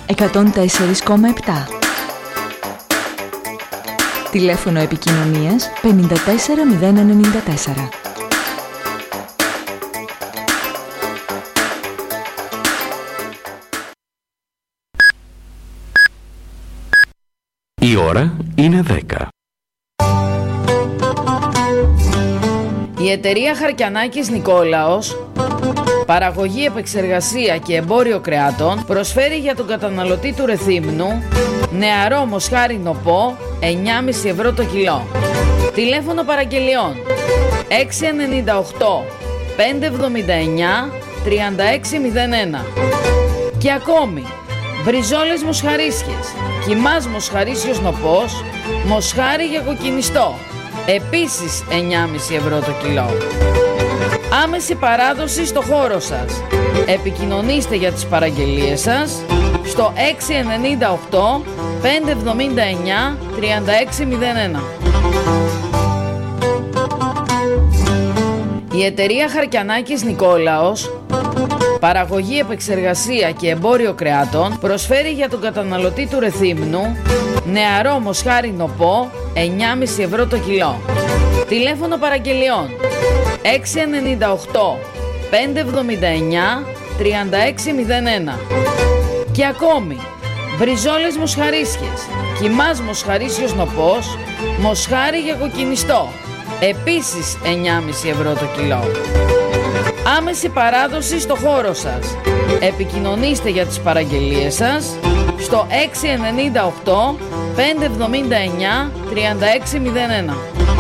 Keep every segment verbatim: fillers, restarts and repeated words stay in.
εκατόν τέσσερα κόμμα επτά. Τηλέφωνο επικοινωνίας πέντε τέσσερα μηδέν ενενήντα τέσσερα. Η ώρα είναι δέκα. Η εταιρεία Χαρκιανάκης Νικόλαος, παραγωγή, επεξεργασία και εμπόριο κρεάτων, προσφέρει για τον καταναλωτή του Ρεθύμνου νεαρό μοσχάρι νοπό εννιά κόμμα πέντε ευρώ το κιλό. Τηλέφωνο παραγγελιών έξι εννιά οκτώ πέντε εβδομήντα εννιά τριάντα έξι μηδέν ένα. Και ακόμη μπριζόλες μοσχαρίσιες, κιμάς μοσχαρίσιος νοπός, μοσχάρι για κοκκινιστό, επίσης εννιά κόμμα πέντε ευρώ το κιλό. Άμεση παράδοση στο χώρο σας. Επικοινωνήστε για τις παραγγελίες σας στο έξι εννιά οκτώ πέντε εβδομήντα εννιά τριάντα έξι μηδέν ένα. Η εταιρεία Χαρκιανάκης Νικόλαος, παραγωγή, επεξεργασία και εμπόριο κρεάτων, προσφέρει για τον καταναλωτή του Ρεθύμνου νεαρό μοσχάρι νοπό εννιά κόμμα πέντε ευρώ το κιλό. Τηλέφωνο παραγγελιών έξι εννιά οκτώ πέντε εβδομήντα εννιά τριάντα έξι μηδέν ένα. Και ακόμη μπριζόλες μοσχαρίσιες, κιμάς μοσχαρίσιος νοπός, μοσχάρι για κοκκινιστό, επίσης εννιά κόμμα πέντε ευρώ το κιλό. Άμεση παράδοση στο χώρο σας. Επικοινωνήστε για τις παραγγελίες σας στο έξι εννιά οκτώ πέντε εβδομήντα εννιά τριάντα έξι μηδέν ένα.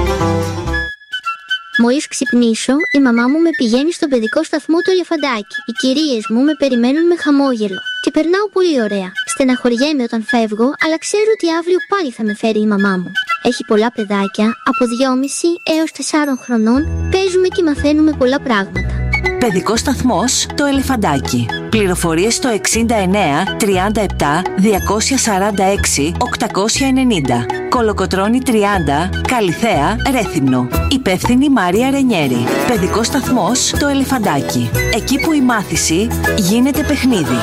Μόλις ξυπνήσω, η μαμά μου με πηγαίνει στον παιδικό σταθμό του Ελεφαντάκι. Οι κυρίες μου με περιμένουν με χαμόγελο. Και περνάω πολύ ωραία. Στεναχωριέμαι όταν φεύγω, αλλά ξέρω ότι αύριο πάλι θα με φέρει η μαμά μου. Έχει πολλά παιδάκια, από δυόμισι έως τεσσάρων χρονών, παίζουμε και μαθαίνουμε πολλά πράγματα. Παιδικός σταθμός το Ελεφαντάκι. Πληροφορίες στο εξήντα εννέα τριάντα επτά διακόσια σαράντα έξι οκτακόσια ενενήντα. Κολοκοτρώνη τριάντα, Καλιθέα, Ρέθυμνο. Υπεύθυνη Μαρία Ρενιέρη. Παιδικός σταθμός το Ελεφαντάκι. Εκεί που η μάθηση γίνεται παιχνίδι.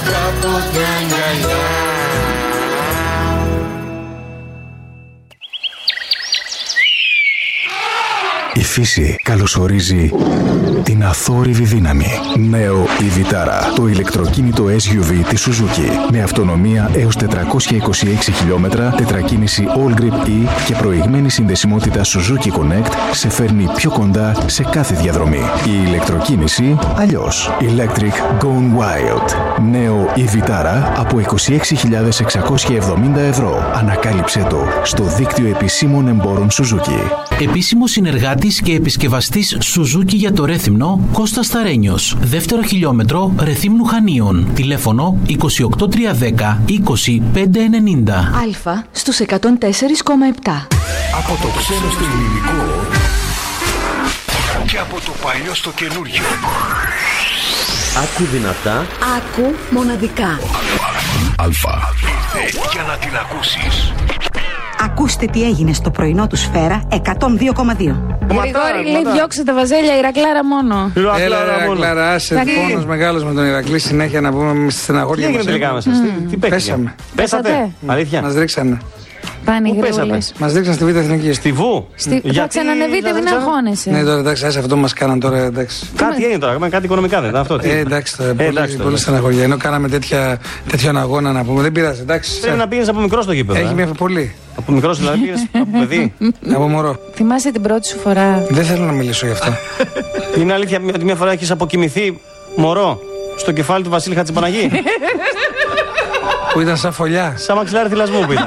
Η φύση καλωσορίζει την αθόρυβη δύναμη. Νέο η Vitara, το ηλεκτροκίνητο ες γιου βι της Suzuki. Με αυτονομία έως τετρακόσια είκοσι έξι χιλιόμετρα, τετρακίνηση All Grip E και προηγμένη συνδεσιμότητα Suzuki Connect σε φέρνει πιο κοντά σε κάθε διαδρομή. Η ηλεκτροκίνηση αλλιώς. Electric Gone Wild. Νέο η Vitara από είκοσι έξι χιλιάδες εξακόσια εβδομήντα ευρώ. Ανακάλυψε το στο δίκτυο επισήμων εμπόρων Suzuki. Επίσημο συνεργάτης και επισκευαστής Suzuki για το Ρέθυμνο, Κώστας Σταρένιος. Δεύτερο χιλιόμετρο Ρεθύμνου Χανίων. Τηλέφωνο είκοσι οκτώ τριακόσια δέκα είκοσι πέντε ενενήντα. Αλφα στους εκατόν τέσσερα κόμμα επτά. Από το ξένο στο ελληνικό και από το παλιό στο καινούριο. Άκου δυνατά. Άκου μοναδικά. Αλφα. Ήρθε για να την ακούσεις. Ακούστε τι έγινε στο πρωινό του Σφαίρα εκατόν δύο κόμμα δύο. Γρηγόρη, λέει, διώξε τα βαζέλια, Ηρακλάρα μόνο. Έλα, Ηρακλάρα, άσε πόνος μεγάλος με τον Ηρακλή, συνέχεια να πούμε με στη στεναχώρια. Τι έγινε τελικά μας, τι πέσαμε. Πέσατε, αλήθεια. Μας ρίξανε. Πάνε οι γρήγορες. Μας ρίξαν στη Β' Εθνική. Στη Βου. Θα ξανανεβείτε, μην αγχώνεσαι. Ναι, τώρα εντάξει, άσε αυτό μας κάναν τώρα, εντάξει. Κάτι έγινε τώρα, κάτι οικονομικά δεν ήταν αυτό. Ε, εντάξει τώρα, πολύ στεναχωριά. Ενώ κάναμε τέτοιον αγώνα να πούμε, δεν πειράζει, εντάξει. Πρέπει να πήγες από μικρό στο γήπεδο. Έχει μια πολύ. Από μικρό δηλαδή πήγες, από παιδί. Από μωρό. Θυμάσαι την πρώτη σου φορά? Δεν θέλω να μιλήσω γι' αυτό. Είναι αλήθεια ότι μια φορά έχεις αποκοιμηθεί μωρό στο κεφάλι του Βασίλη Χατζηπαναγή? Που ήταν σαν φωλιά. Σαν μαξιλάρι θυλασμού που ήταν.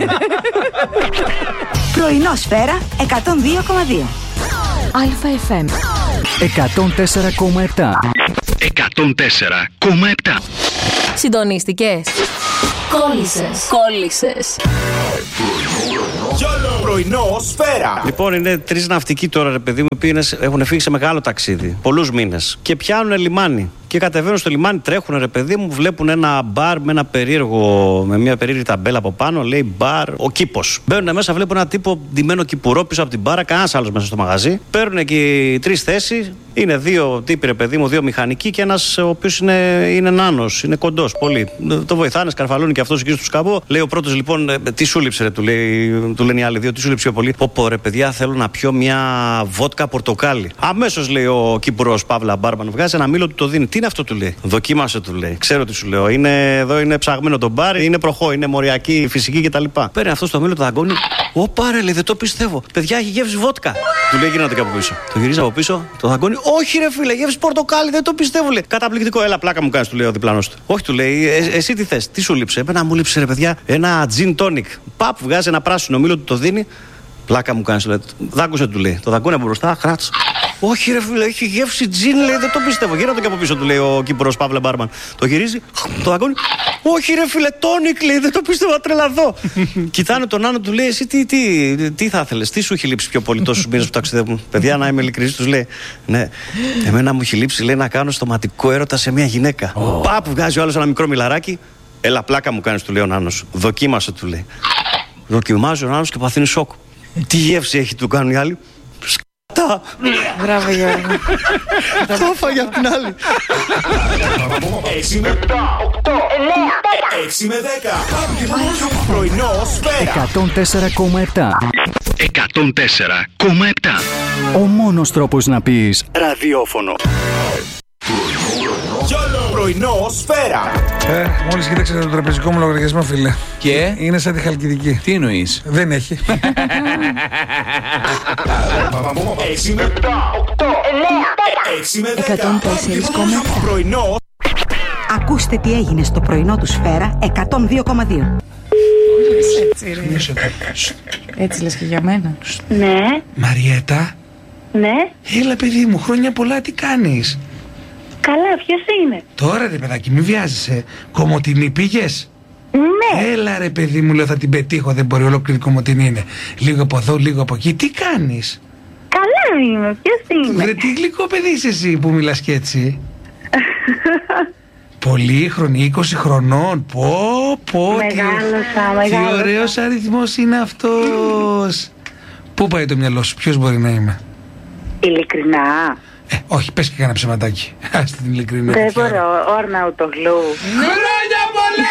Πρωινό Σφαίρα εκατόν δύο κόμμα δύο. Αλφα εφ εμ εκατόν τέσσερα κόμμα επτά. εκατόν τέσσερα κόμμα επτά. Συντονίστηκες? Κόλλησες. Κόλλησες. Πρωινό Σφαίρα. Λοιπόν, είναι τρεις ναυτικοί τώρα, ρε παιδί μου, που έχουν φύγει σε μεγάλο ταξίδι, πολλούς μήνες, και πιάνουν λιμάνι. Και κατεβαίνουν στο λιμάνι, τρέχουν, ρε παιδί μου, βλέπουν ένα μπαρ με ένα περίεργο, με μια περίεργη ταμπέλα από πάνω, λέει μπαρ ο Κήπος. Μπαίνουν μέσα, βλέπουν ένα τύπο ντυμένο κυπουρό πίσω από την μπάρα, κανένας άλλος μέσα στο μαγαζί. Παίρνουν εκεί τρεις θέσεις, Είναι δύο τύποι, ρε παιδί μου, δύο μηχανικοί και ένα ο οποίο είναι, είναι νάνος, είναι κοντός πολύ. Το βοηθάνε, σκαρφαλώνει και αυτό εκεί στο σκαμπό. Λέει ο πρώτος λοιπόν, τι σου λείψε, ρε, του, λέει, του λένε οι άλλοι δύο, τι σου λείψε πολύ. Πω πω, ρε παιδιά, θέλω να πιω μια βότκα πορτοκάλι. Αμέσως λέει ο Κύπρος Παύλα Μπάρμαν, βγάζει ένα μήλο, του το δίνει. Τι είναι αυτό, του λέει. Δοκίμασε, του λέει. Ξέρω τι σου λέω. Είναι, εδώ είναι ψαγμένο το μπάρ, είναι προχώ, είναι μοριακή, φυσική κτλ. Παίρνει αυτό το μήλο, το δαγκώνει. Ω πάρε, λέει, δεν το πιστεύω. Παιδιά, έχει γεύση βότκα. Του λέει, γίνατε και από πίσω. Το γυρίζει από πίσω, το δαγκώνει. Όχι, ρε φίλε, γεύση πορτοκάλι, δεν το πιστεύω, λέει. Καταπληκτικό, έλα, πλάκα μου κάνει, του λέει ο διπλανός του. Όχι, του λέει, ε, εσύ τι θες, τι σου λείψε. Εμένα μου λείψε, ρε παιδιά, ένα gin tonic. Παπ, βγάζει ένα πράσινο μήλο, του το δίνει. Πλάκα μου κάνει, λέει. Δάκουσε, του λέει. Το δαγκώνει από μπροστά, χράτς. Όχι, ρε φίλε, έχει γεύση τζιν, λέει, δεν το πιστεύω. Γύρω και από πίσω, του λέει ο Κύπρος Παύλα Μπάρμαν. Το γυρίζει, το δαγκώνει. Όχι, ρε φίλε, τόνικ, λέει, δεν το πιστεύω, θα τρελαθώ. Κοιτάνε τον Άνω, του λέει, εσύ τι, τι, τι θα ήθελες, τι σου έχει λείψει πιο πολύ τόσους μήνες που ταξιδεύουν. Παιδιά, να είμαι ειλικρινής, τους λέει. Ναι, εμένα μου έχει λείψει, λέει, να κάνω στοματικό έρωτα σε μια γυναίκα. Oh. Πάπου βγάζει ο άλλος ένα μικρό μιλαράκι. Έλα, πλάκα μου κάνεις, του λέει ο Νάνος. Δοκίμασε, του λέει. Δοκιμάζει ο Νάνος και παθαίνει σοκ. Τι γεύση έχει, του κάνουν οι άλλοι. Σκατά. Μπράβο, Γιώργο. Το έφαγε απ' την άλλη. έξι με επτά, οκτώ, εννέα, έξι με δέκα. Πρωινό Σφαίρα. εκατόν τέσσερα κόμμα επτά. εκατόν τέσσερα κόμμα επτά. Ο μόνος τρόπος να πεις ραδιόφωνο. Πρωινό Σφαίρα. Ε, μόλις κοίταξα το τραπεζικό μου λογαριασμό, φίλε. Και? Είναι σαν τη Χαλκιδική. Τι εννοείς? Δεν έχει. έξι με επτά, οκτώ, εννέα, έξι με δέκα. εκατόν τέσσερα κόμμα επτά. Πρωινό. Ακούστε τι έγινε στο πρωινό του Σφαίρα εκατόν δύο κόμμα δύο. Έτσι, ρε. Έτσι λες και για μένα. Ναι. Μαριέτα. Ναι. Έλα, παιδί μου, χρόνια πολλά, τι κάνεις? Καλά, ποιος είναι? Τώρα, ρε παιδάκι, μην βιάζεσαι. Κομοτηνή πήγες? Ναι. Έλα, ρε παιδί μου, λέω, θα την πετύχω. Δεν μπορεί, ολόκληρη Κομοτηνή είναι. Λίγο από εδώ, λίγο από εκεί. Τι κάνεις? Καλά είμαι, ποιος είναι? Βρε, τι γλυκό παιδί είσαι εσύ που μιλάς και έτσι. Πολύχρονη, είκοσι χρονών. Πω, πω. Μεγάλωσα, τι, μεγάλωσα. τι ωραίος αριθμός είναι αυτός. Πού πάει το μυαλό σου, ποιος μπορεί να είμαι? Ειλικρινά? Ε, όχι, πες και κανένα ψεματάκι. Ας την ειλικρινή. Δεν μπορώ, όρνα ούτω γλου. Χρόνια πολλά!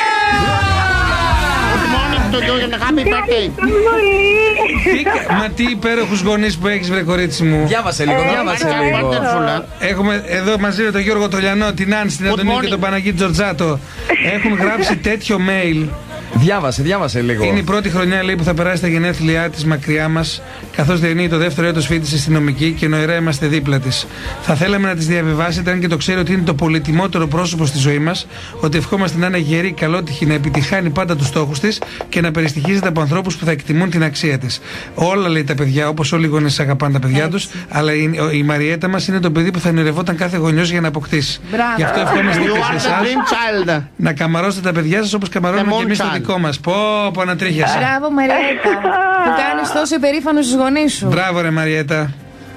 Μα τι υπέροχους γονείς που έχεις, βρε κορίτσι μου. Διάβασε λίγο, διάβασε λίγο. Έχουμε εδώ μαζί με τον Γιώργο Τολιανό, την Άνση, την Αντωνίου και τον Παναγίτη Τζορτζάτο. Έχουν γράψει τέτοιο mail. Διάβασε, διάβασε λίγο. Είναι η πρώτη χρονιά, λέει, που θα περάσει τα γενέθλιά της μακριά μας, καθώς διανύει το δεύτερο έτος φοιτηση στη νομική και νοερά είμαστε δίπλα της. Θα θέλαμε να της διαβιβάσετε, αν και το ξέρει ότι είναι το πολυτιμότερο πρόσωπο στη ζωή μας, ότι ευχόμαστε να είναι γερή, καλότυχη, να επιτυχάνει πάντα τους στόχους της και να περιστοιχίζεται από ανθρώπους που θα εκτιμούν την αξία της. Όλα, λέει, τα παιδιά, όπως όλοι οι γονείς αγαπάνε τα παιδιά τους, αλλά η, η Μαριέτα μας είναι το παιδί που θα ονειρευόταν κάθε γονιός για να αποκτήσει. Μπράβο. Γι' αυτό ευχόμαστε και σε εσάς να καμαρώσετε τα παιδιά σας όπως καμαρώνουμε και εμείς το δικό μας. Πω, πω, ανατρίχιασα. Μπράβο, Μαριέτα, που κάνεις τόσο υπερήφανος στους γονείς σου. Μπράβο, ρε Μαριέτα.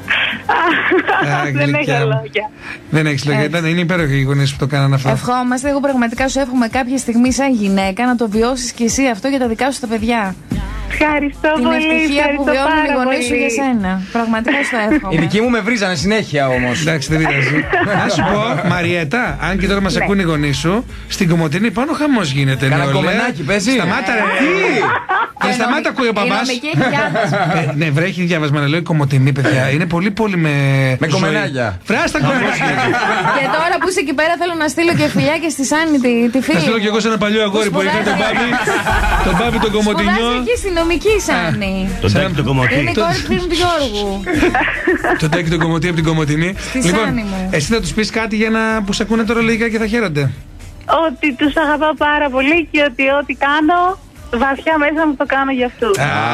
Δεν έχω λόγια. Δεν έχεις λόγια. Ήταν, είναι υπέροχοι οι γονείς που το κάνανε αυτό. Ευχόμαστε, εγώ πραγματικά σου εύχομαι κάποια στιγμή σαν γυναίκα να το βιώσεις και εσύ αυτό για τα δικά σου τα παιδιά. Ευχαριστώ την πολύ. Την ευτυχία που βιώνουν οι γονείς σου για σένα. Πραγματικά σου το εύχομαι. Οι δικοί μου με βρίζανε συνέχεια όμως. Εντάξει, δεν πειράζει. Να σου πω, Μαριέτα, αν και τώρα μας Ναι. ακούνε οι γονείς σου, στην Κομοτηνή πάνω χαμός γίνεται. Κάνα νεολαία. κομμενάκι παίζει. Σταμάτα, ρε. Τι! Και σταμάτα, ακούει ο παπάς. Ε, Ναι, βρέχει διάβασμα, να λέω η Κομοτηνή, παιδιά. Είναι πολύ πολύ με. Με κομμενάκια. Φράστα κομμενάκια. Και τώρα που είσαι εκεί πέρα, θέλω να στείλω και φιλιά και στη Σάνη τη, τη φίλη. Θα στείλω και εγώ σε ένα παλιό αγόρι που είχε τον Μπάμπη. Τον Μπάμπη τον Κομοτηνιό. Σπουδάζει εκεί στη νομική, Σάνη. Τον Τάκη τον Κομωτή. Είναι η κόρη του φίλου του Γιώργου. Τον Τάκη τον Κομωτή από την Κομοτηνή. Στη Λοιπόν, Σάνη μου. εσύ θα τους πεις κάτι για να που σε ακούνε τώρα λογικά και θα χαίρονται. Ότι τους αγαπάω πάρα πολύ και ότι ό,τι κάνω, βαθιά μέσα μου το κάνω για αυτούς.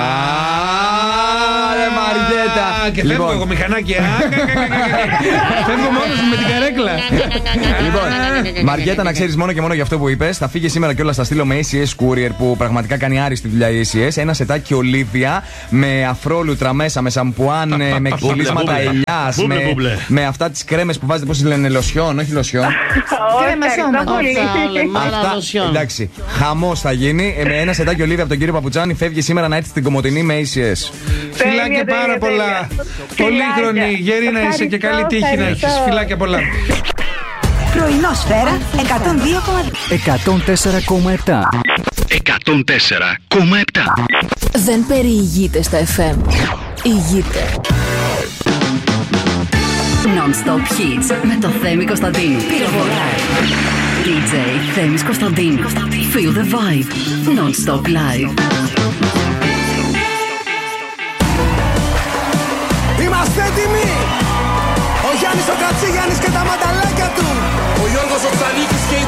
Άρε Μαριέτα. Και φεύγω εγώ μηχανάκι. Φεύγω μόνος μου με την καρέκλα. Λοιπόν, Μαριέτα, να ξέρεις μόνο και μόνο για αυτό που είπες, θα φύγει σήμερα κιόλας, θα στείλω με έι σι ες Courier που πραγματικά κάνει άριστη δουλειά η έι σι ες. Ένα σετάκι Ολίβια με αφρόλουτρα μέσα, με σαμπουάν, με κολλήσματα ελιάς, με αυτά τις κρέμες που βάζετε, πώς λένε, λοσιόν, όχι λοσιόν. Κρέμα σώμα. Αυτά, εντάξει, χαμός θα γίνει. Με ένα σετάκι Ολίβια από τον κύριο Παπουτσάνη φεύγει σήμερα να έρθει στην Κομοτηνή με έι σι ες. Φιλάκια, Φιλάκια πάρα πολλά. Πολύχρονη, γέρη να είσαι και καλή τύχη να έχεις. Φιλάκια πολλά. Πρωινό Σφαίρα εκατόν δύο κόμμα δύο. εκατόν τέσσερα κόμμα επτά. εκατόν τέσσερα κόμμα επτά. Δεν περιηγείται στα εφ εμ. Ηγείται. Non-stop hits με το Θέμη Κωνσταντίνου. Πυροβολάει. ντι τζέι Θέμης Κωνσταντίνου. Feel the vibe. Non-stop live. Είμαστε έτοιμοι! Ο Γιάννης ο Κατσίγιαννης και τα μανταλάκια του! Ο Γιώργος ο Ξανίκης και η